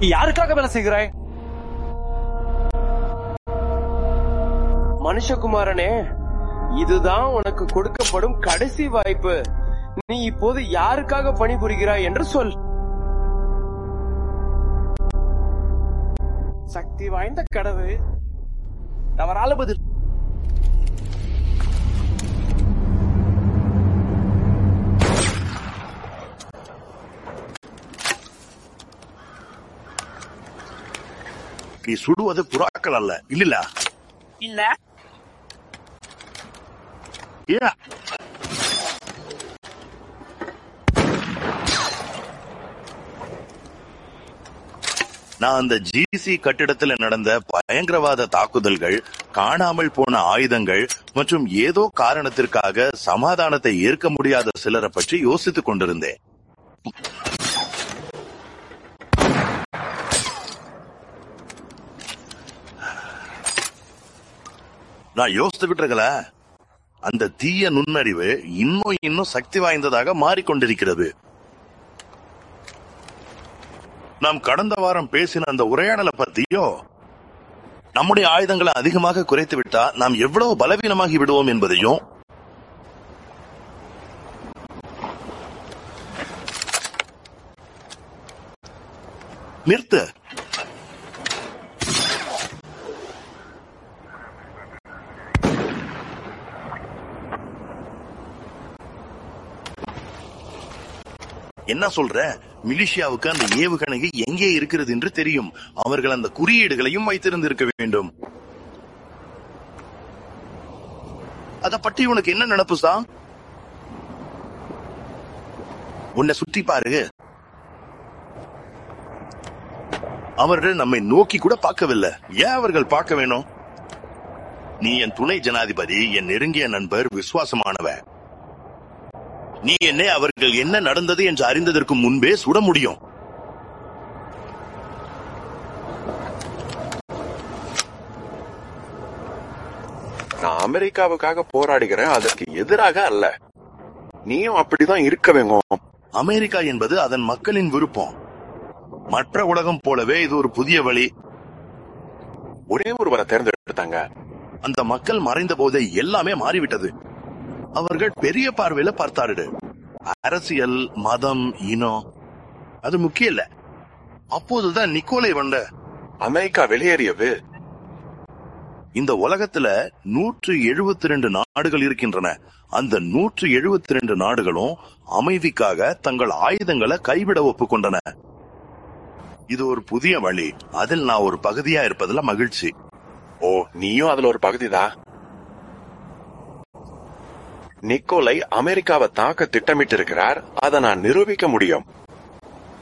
யாருக்காக வேலை செய்கிறாய்? மனுஷகுமாரனே, இதுதான் உனக்கு கொடுக்கப்படும் கடைசி வாய்ப்பு. நீ இப்போது யாருக்காக பணிபுரிகிறாய் என்று சொல். சக்தி வாய்ந்த கடவுள் தவறால பதில். நீ சுடுவது புறாக்கள் அல்ல, இல்ல இல்ல. நான் அந்த ஜிசி கட்டிடத்தில் நடந்த பயங்கரவாத தாக்குதல்கள், காணாமல் போன ஆயுதங்கள் மற்றும் ஏதோ காரணத்திற்காக சமாதானத்தை ஏற்க முடியாத சிலரை பற்றி யோசித்துக் கொண்டிருந்தேன். நான் யோசித்துக்கிட்டு இருக்கல, அந்த தீய நுண்ணறிவு இன்னும் சக்தி வாய்ந்ததாக மாறிக்கொண்டிருக்கிறது. நாம் கடந்த வாரம் பேசின அந்த உரையாடலை பத்தியோ, நம்முடைய ஆயுதங்களை அதிகமாக குறைத்து விட்டா நாம் எவ்வளவு பலவீனமாகி விடுவோம் என்பதையும், நிறுத்து. என்ன சொல்ற? மிலிஷியாவுக்கு அந்த ஏவுகணை எங்கே இருக்கிறது என்று தெரியும். அவர்கள் அந்த குறியீடுகளையும் வைத்திருந்திருக்க வேண்டும். அத பற்றி உனக்கு என்ன நினைப்பு சா? உன்னை சுற்றி பாரு. அவர்கள் நம்மை நோக்கி கூட பார்க்கவில்லை. ஏன் அவர்கள் பார்க்க வேணும்? நீ என் துணை ஜனாதிபதி, என் நெருங்கிய நண்பர், விசுவாசமானவ. நீ என்னை அவர்கள் என்ன நடந்தது என்று அறிந்ததற்கு முன்பே சுட முடியும். நான் அமெரிக்காவுக்காக போராடுகிறேன், அதற்கு எதிராக அல்ல. நீயும் அப்படிதான் இருக்க வேண்டும். அமெரிக்கா என்பது அதன் மக்களின் விருப்பம். மற்ற உலகம் போலவே இது ஒரு புதிய வழி. ஒரே ஒருவரை தேர்ந்தெடுத்தாங்க. அந்த மக்கள் மறைந்த போதே எல்லாமே மாறிவிட்டது. அவர்கள் பெரிய பார்வையில பார்த்தாரு. அரசியல், மதம், இனம் அது முக்கியம் இல்ல. அப்போதுதான் நிக்கோலை வந்த அமெரிக்கா வெளியேறியது. இந்த உலகத்துல 172 நாடுகள் இருக்கின்றன. அந்த 172 நாடுகளும் அமைதிக்காக தங்கள் ஆயுதங்களை கைவிட ஒப்புக்கொண்டன. இது ஒரு புதிய வழி. அதில் நான் ஒரு பகுதியா இருப்பதுல மகிழ்ச்சி. ஓ, நீயும் அதுல ஒரு பகுதிதான். நிக்கோலை அமெரிக்காவை தாக்க திட்டமிட்டிருக்கிறார். அதை நான் நிரூபிக்க முடியும்.